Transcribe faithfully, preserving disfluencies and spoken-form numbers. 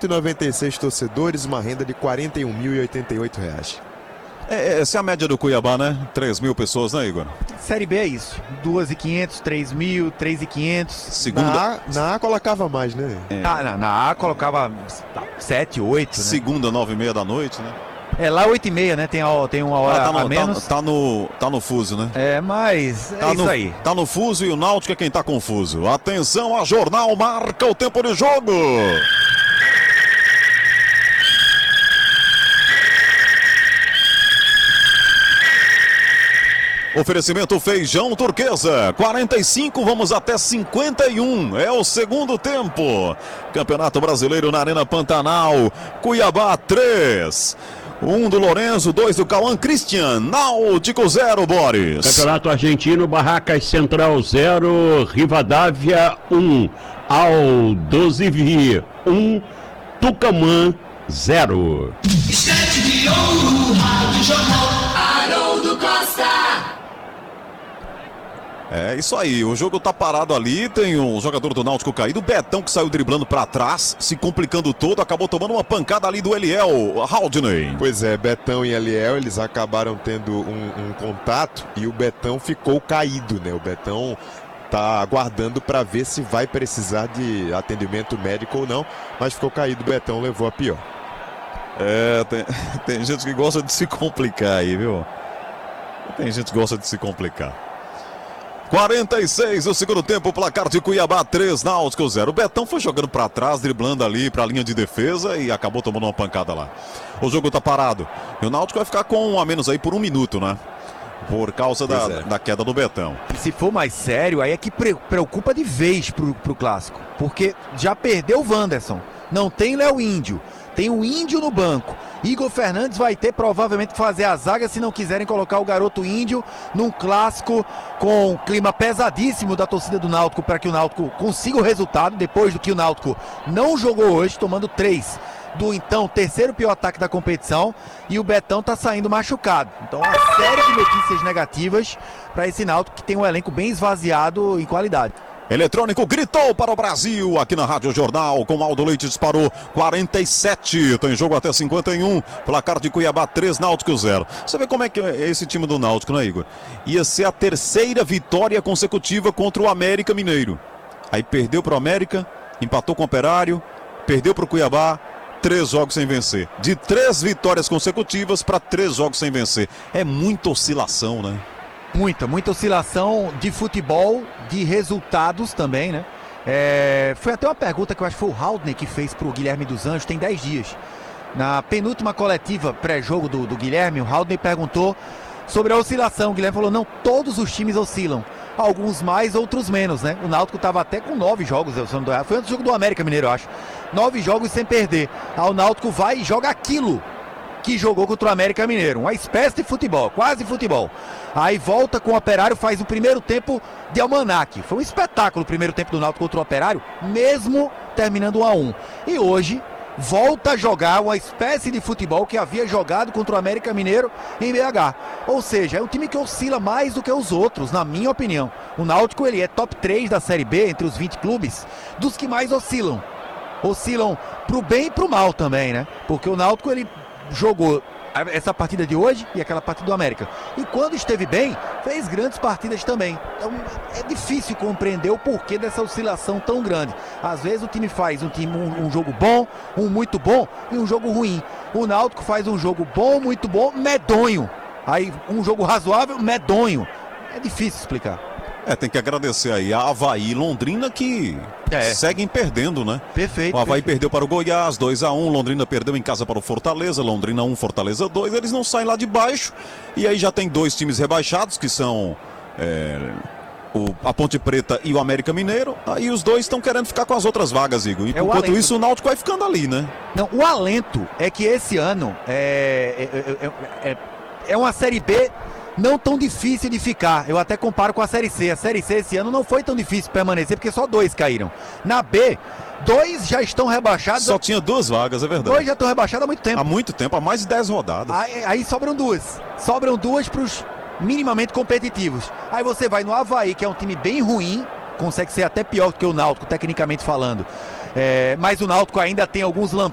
cento e noventa e seis torcedores, uma renda de quarenta e um mil e oitenta e oito reais. É, essa é a média do Cuiabá, né? três mil pessoas, né, Igor? Série B é isso. duas mil e quinhentos, três mil, três mil e quinhentos. Segunda... Na A, na A colocava mais, né? É. Ah, na, na A colocava sete, oito, né? Segunda, nove e meia da noite, né? É, lá oito e meia, né? Tem, a, tem uma hora ah, tá no, a menos. Tá, tá, no, tá no fuso, né? É, mas é tá isso no, aí. Tá no fuso e o Náutico é quem tá confuso. Atenção, a Jornal marca o tempo de jogo. Oferecimento Feijão Turquesa, quarenta e cinco, vamos até cinquenta e um, é o segundo tempo. Campeonato Brasileiro na Arena Pantanal, Cuiabá três. Um do Lorenzo, dois do Cauã Christian, Náutico zero, Boris. Campeonato Argentino, Barracas Central zero, Rivadavia um, Aldo Zivi um, Tucumã zero. Estante de ouro, Rádio Jornal, Haroldo Costa. É isso aí, o jogo tá parado ali, tem um jogador do Náutico caído, o Betão que saiu driblando pra trás, se complicando todo, acabou tomando uma pancada ali do Eliel, Haldney. Pois é, Betão e Eliel, eles acabaram tendo um, um contato e o Betão ficou caído, né? O Betão tá aguardando para ver se vai precisar de atendimento médico ou não, mas ficou caído, o Betão levou a pior. É, tem, tem gente que gosta de se complicar aí, viu? Tem gente que gosta de se complicar. quarenta e seis, o segundo tempo, placar de Cuiabá três, Náutico zero. O Betão foi jogando para trás, driblando ali para a linha de defesa e acabou tomando uma pancada lá. O jogo tá parado. E o Náutico vai ficar com um a menos aí por um minuto, né? Por causa da, é. da queda do Betão. E se for mais sério, aí é que preocupa de vez pro, pro clássico. Porque já perdeu o Wanderson. Não tem Léo Índio. Tem o Índio no banco. Igor Fernandes vai ter provavelmente que fazer a zaga se não quiserem colocar o garoto Índio num clássico com um clima pesadíssimo da torcida do Náutico para que o Náutico consiga o resultado depois do que o Náutico não jogou hoje, tomando três do então terceiro pior ataque da competição, e o Betão tá saindo machucado. Então uma série de notícias negativas para esse Náutico que tem um elenco bem esvaziado em qualidade. Eletrônico gritou para o Brasil aqui na Rádio Jornal, com Aldo Leite disparou quarenta e sete, tem jogo até cinquenta e um, placar de Cuiabá três, Náutico zero. Você vê como é que é esse time do Náutico, né, Igor? Ia ser a terceira vitória consecutiva contra o América Mineiro. Aí perdeu para o América, empatou com o Operário, perdeu para o Cuiabá, três jogos sem vencer. De três vitórias consecutivas para três jogos sem vencer. É muita oscilação, né? Muita, muita oscilação de futebol, de resultados também, né? É, foi até uma pergunta que eu acho que foi o Haldney que fez pro Guilherme dos Anjos, tem dez dias. Na penúltima coletiva pré-jogo do, do Guilherme, o Haldney perguntou sobre a oscilação. O Guilherme falou, não, todos os times oscilam. Alguns mais, outros menos, né? O Náutico estava até com nove jogos, eu só não foi antes do jogo do América Mineiro, eu acho. Nove jogos sem perder. Aí o Náutico vai e joga aquilo que jogou contra o América Mineiro, uma espécie de futebol, quase futebol. Aí volta com o Operário, faz o primeiro tempo de almanaque. Foi um espetáculo o primeiro tempo do Náutico contra o Operário, mesmo terminando um a um. E hoje volta a jogar uma espécie de futebol que havia jogado contra o América Mineiro em B H. Ou seja, é um time que oscila mais do que os outros, na minha opinião. O Náutico, ele é top três da Série B, entre os vinte clubes, dos que mais oscilam. Oscilam pro bem e pro mal também, né? Porque o Náutico, ele jogou essa partida de hoje e aquela partida do América. E quando esteve bem, fez grandes partidas também. Então é difícil compreender o porquê dessa oscilação tão grande. Às vezes o time faz um, time, um, um jogo bom, um muito bom e um jogo ruim. O Náutico faz um jogo bom, muito bom, medonho. Aí um jogo razoável, medonho. É difícil explicar. É, tem que agradecer aí a Avaí e Londrina que é. seguem perdendo, né? Perfeito. O Avaí perfeito. perdeu para o Goiás, dois a um, Londrina perdeu em casa para o Fortaleza, Londrina um, Fortaleza dois, eles não saem lá de baixo, e aí já tem dois times rebaixados, que são é, o, a Ponte Preta e o América Mineiro, aí os dois estão querendo ficar com as outras vagas, Igor, e é enquanto isso o Náutico vai ficando ali, né? Não, o alento é que esse ano é, é, é, é, é uma Série B não tão difícil de ficar. Eu até comparo com a Série C. A Série C esse ano não foi tão difícil permanecer, porque só dois caíram. Na B, dois já estão rebaixados. Só tinha duas vagas, é verdade. Dois já estão rebaixados há muito tempo. Há muito tempo, há mais de dez rodadas. Aí, aí sobram duas. Sobram duas para os minimamente competitivos. Aí você vai no Avaí, que é um time bem ruim, consegue ser até pior do que o Náutico, tecnicamente falando. É, mas o Náutico ainda tem alguns lampiões